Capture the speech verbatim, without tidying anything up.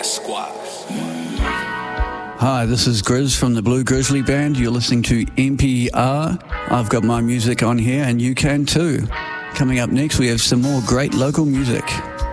Hi, this is Grizz from the Blue Grizzly Band. You're listening to N P R. I've got my music on here and you can too. Coming up next, we have some more great local music.